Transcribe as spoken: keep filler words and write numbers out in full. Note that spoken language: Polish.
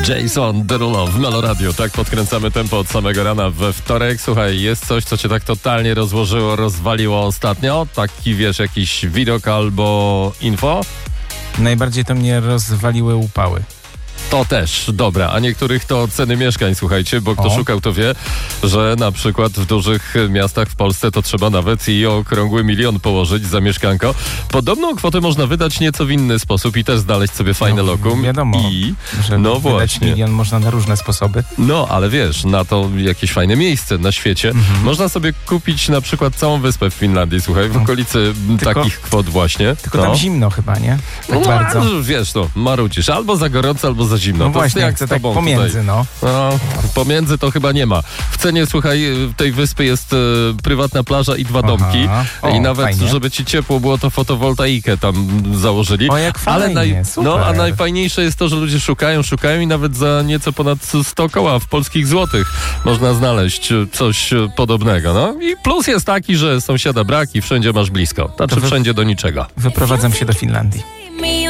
Jason Derulo w Meloradio. Tak podkręcamy tempo od samego rana we wtorek. Słuchaj, jest coś, co cię tak totalnie rozłożyło, rozwaliło ostatnio? Taki, wiesz, jakiś widok albo info? Najbardziej to mnie rozwaliły upały. To też, dobra, a niektórych to ceny mieszkań, słuchajcie, bo kto O. szukał, to wie, że na przykład w dużych miastach w Polsce to trzeba nawet i okrągły milion położyć za mieszkanko. Podobną kwotę można wydać nieco w inny sposób i też znaleźć sobie fajne No, lokum. wiadomo, I, że no wydać właśnie. milion można na różne sposoby. No, ale wiesz, na to jakieś fajne miejsce na świecie. Mhm. Można sobie kupić na przykład całą wyspę w Finlandii, słuchaj, w okolicy Tylko- takich kwot właśnie. Tylko no. tam zimno chyba, nie? Tak No, bardzo. ale wiesz, no, marudzisz. Albo za gorąco, albo za zimno. No to właśnie, jak chcę z tak tobą pomiędzy, tutaj. no. No, pomiędzy to chyba nie ma. W cenie, słuchaj, tej wyspy jest e, prywatna plaża i dwa Aha. domki. O, I nawet, fajnie. żeby ci ciepło było, to fotowoltaikę tam założyli. O, jak Ale fajnie, super. No, a najfajniejsze jest to, że ludzie szukają, szukają i nawet za nieco ponad sto koła w polskich złotych można znaleźć e, coś e, podobnego. No i plus jest taki, że sąsiada brak i wszędzie masz blisko. Znaczy To wy- wszędzie do niczego. Wyprowadzam się do Finlandii.